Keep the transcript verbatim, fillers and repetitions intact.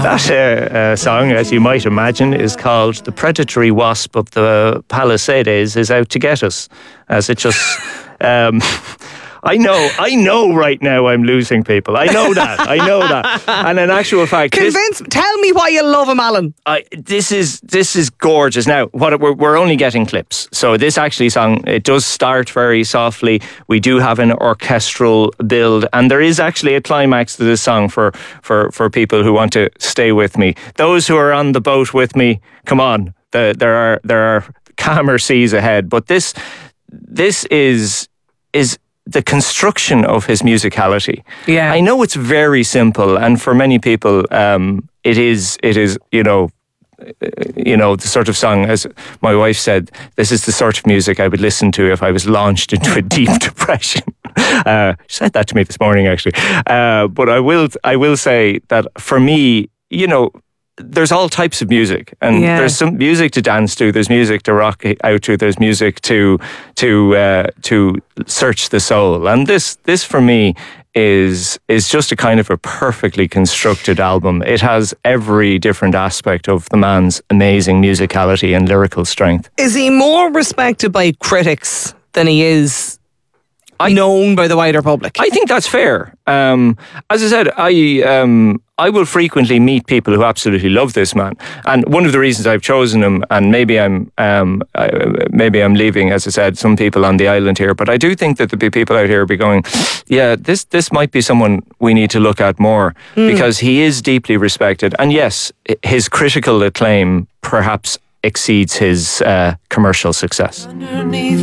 That uh, uh, song, as you might imagine, is called "The Predatory Wasp of the Palisades is Out to Get Us," as it just... Um, I know, I know right now I'm losing people. I know that, I know that. And in actual fact... Convince, this, tell me why you love him, Alan. I, this is this is gorgeous. Now, what we're, we're only getting clips. So this actually song, it does start very softly. We do have an orchestral build. And there is actually a climax to this song for, for, for people who want to stay with me. Those who are on the boat with me, come on. The, there are there are calmer seas ahead. But this this is is... the construction of his musicality. Yeah. I know it's very simple, and for many people, um, it is, it is, you know, you know, the sort of song, as my wife said, this is the sort of music I would listen to if I was launched into a deep depression. Uh, she said that to me this morning, actually. Uh, but I will, I will say that for me, you know, there's all types of music, and yeah. there's some music to dance to, there's music to rock out to, there's music to to uh, to search the soul, and this this for me is is just a kind of a perfectly constructed album. It has every different aspect of the man's amazing musicality and lyrical strength. Is he more respected by critics than he is I, known by the wider public? I think that's fair. Um, as I said, I um, I will frequently meet people who absolutely love this man, and one of the reasons I've chosen him, and maybe I'm um, I, maybe I'm leaving, as I said, some people on the island here, but I do think that there'll be people out here be going, yeah, this this might be someone we need to look at more, mm. because he is deeply respected, and yes, his critical acclaim perhaps exceeds his uh, commercial success. Underneath